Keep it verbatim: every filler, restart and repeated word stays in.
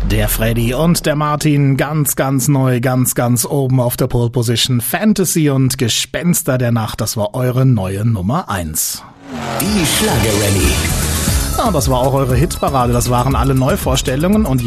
Der Freddy und der Martin, ganz, ganz neu, ganz, ganz oben auf der Pole Position. Fantasy und Gespenster der Nacht, das war eure neue Nummer eins. Die Schlagerrallye. Ja, das war auch eure Hitparade, das waren alle Neuvorstellungen und